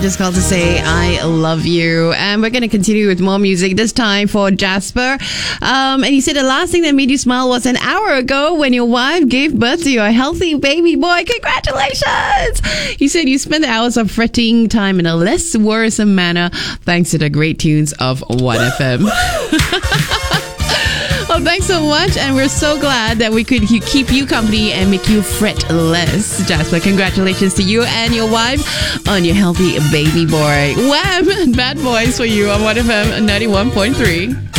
just called to say I love you. And we're going to continue with more music, this time for Jasper. And he said the last thing that made you smile was an hour ago when your wife gave birth to your healthy baby boy. Congratulations! He said you spent hours of fretting time in a less worrisome manner thanks to the great tunes of 1FM. Well, thanks so much, and we're so glad that we could keep you company and make you fret less. Jasper, congratulations to you and your wife on your healthy baby boy. Wham! Bad boys for you on 1FM 91.3.